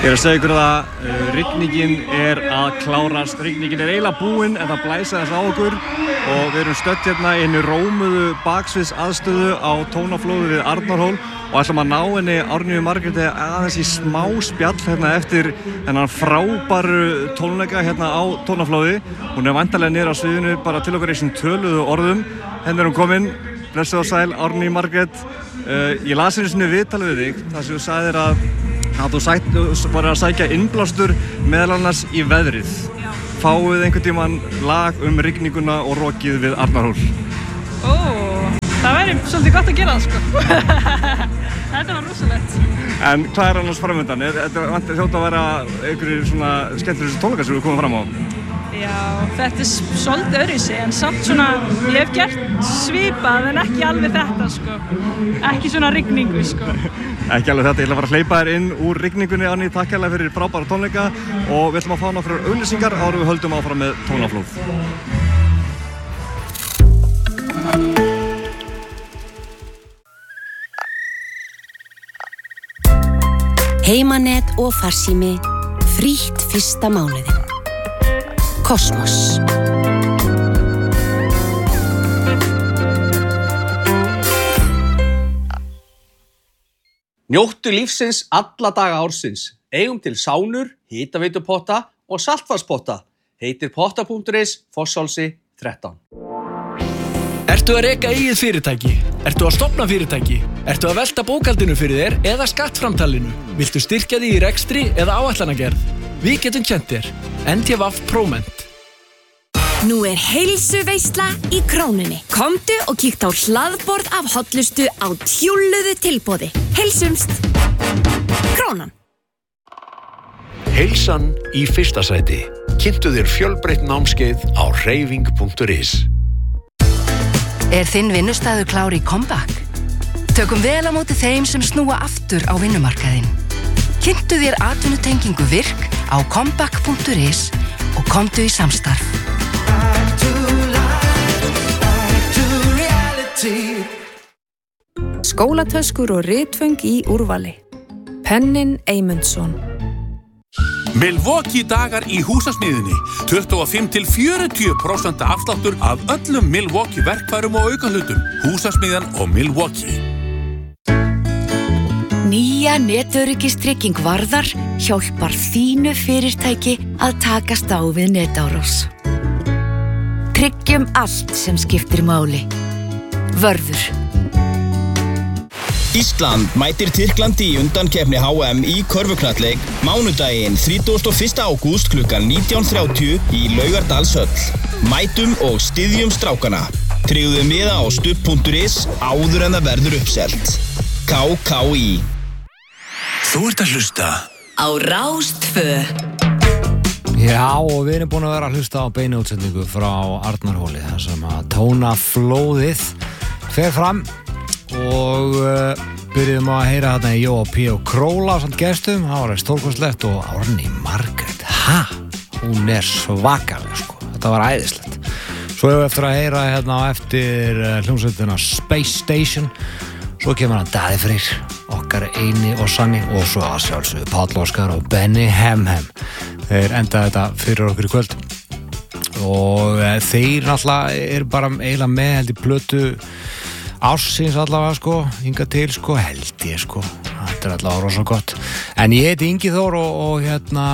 Ég að segja ykkur það, rigningin að klárast, rigningin eiginlega búin en það blæsa þess á okkur og við erum stödd hérna inn í rómuðu baksviðs aðstöðu á Tónaflóði við Arnarhól og ætlum að ná henni Árnýju Margréti aðeins í smá spjall hérna eftir þennan frábæru tónleika hérna á Tónaflóði. Hún væntanlega niður á sviðinu bara til okkur í þessum töluðu orðum. Henni hún komin, blessuð og sæl Árnýju Margrét. Ég las einu sinni viðtal við þig þar sem þú sagðir að þú var að sækja innblástur meðal annars í veðrið. Já. Fáið einhvern tímann lag rigninguna og rokið við Arnarhól? Það væri svolítið gott að gera það, sko. Þetta var rosalegt. En hvað annars framöndan? Þetta hljóta að vera einhverjir svona skemmtilegustu tónleikar sem við komum fram á? Já, þetta svolítið öðruvísi, en samt svona, ég hef gert svipað en ekki alveg þetta, sko. Ekki svona rigningu, sko. Ekki alveg þetta, ég ætla að fara að hleypa þér inn úr rigningunni Árný, takk hérlega fyrir frábæra tónleika og við ætlum að fá nokkrar auglýsingar áður við höldum áfram með Tónaflóð. Heimanet og farsími, frítt fyrsta mánuðin. Kosmos. Njóttu lífsins alla daga ársins. Eigum til sánur, hitaveitupotta og saltvatnspotta. Heitir potta.is, Fossálsi 13. Ertu að reka eigið fyrirtæki? Ertu að stofna fyrirtæki? Ertu að velta bókhaldinu fyrir þér eða skattframtalinu? Viltu styrkja því í rekstri eða áætlanagerð? Við getum kennt þér. NTVAF Proment. Nú heilsuveisla í Krónunni. Komdu og kíktu á hlaðborð af hollustu á tjúlluðu tilboði. Heilsumst. Krónan. Heilsan í fyrsta sæti. Kynntu þér fjölbreytt námskeið á hreyfing.is. Þinn vinnustaður klár í comeback? Tökum vel á móti þeim sem snúa aftur á vinnumarkaðinn. Kynntu þér atvinnutengingu virk á comeback.is og komdu í samstarf. Skólatöskur og ritföng í úrvali. Pennin Eymundsson. Milwaukee dagar í húsasmiðjunni. 25–40% afsláttur af öllum Milwaukee verkfærum og aukahlutum. Húsasmiðjan og Milwaukee. Nýja netöryggistrygging Varðar hjálpar þínu fyrirtæki að takast á við netárás. Tryggjum allt sem skiptir máli. Vörður. Ísland mætir Tyrklandi í undankeppni HM í körfuknattleik mánudaginn 31. ágúst klukkan 19:30 í Laugardalshöll. Mætum og styðjum strákana. Tryggðu miða á stubb.is áður en það verður uppselt. KKÍ. Þú ert að hlusta á Rás 2. Já, og við erum búin að vera að hlusta á beinu útsendingu frá Arnarhóli þar sem að Tónaflóðið fer fram og byrjuðum að heyra þarna í Jóa P. og Króla samt gestum, það var stórkostlegt og Árný Margrét, hún svakaleg sko, þetta var æðislegt. Svo hefur við eftir að heyra hérna á eftir hljómsveitina Space Station, svo kemur hann Daði Freyr, okkar eini og sanni og svo að sjálfsögðu Páll Óskar og Benny Hemhem. Þeir enda þetta fyrir okkur í kvöld og þeir náttúrulega bara eiginlega með held í plötu ársins allavega sko, hingað til sko, held ég sko, þetta allavega rosa gott. En ég heiti Ingi Þór og hérna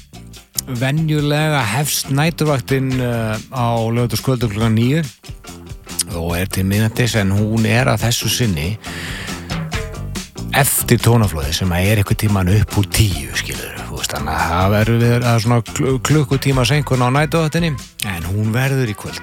venjulega hefst næturvaktinn á laugardagskvöldum klukkan 9 og til miðnættis en hún að þessu sinni eftir Tónaflóði sem einhver tíman upp úr 10 skilur. Þannig að það verður svona klukkutíma seinkun á næturvaktinni en hún verður í kvöld.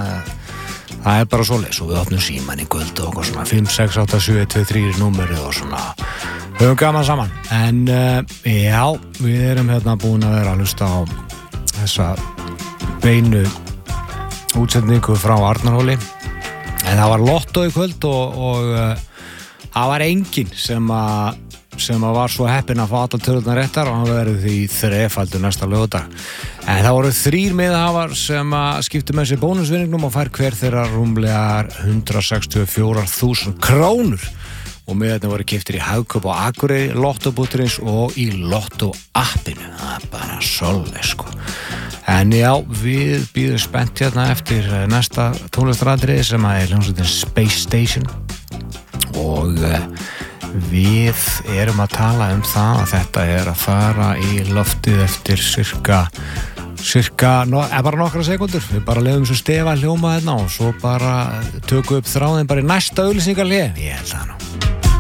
Það bara svoleiðis og við opnum síman í kvöld og okkur svona 5, 6, 8, 7, 2, 3 númerið og svona höfum gaman saman. En já, við erum hérna búin að vera að hlusta á þessa beinu útsendingu frá Arnarhóli en það var lottó í kvöld og það var enginn sem var svo heppinn að fá allar tölurnar réttar og hann verður því þrefaldur næsta laugardag. En það voru 3 miðhafar sem skiptu með sér bónusvinningnum og fær hver þeirra rúmlega 164.000 krónur og miðarnir voru keyptir í Hagkaup á Akureyri, Lotto.is og í Lotto appinu. Það er bara svoleiðis sko. En já, við bíðum spennt hérna eftir næsta tónlistaratriði sem er hljómsveitin Space Station og við erum að tala það að þetta er að fara í loftið eftir bara nokkra sekundur. Við bara lefum svo stefa hljóma hérna og svo bara tökum upp þráðin bara í næsta auglýsingarhlé. Ég held það nú.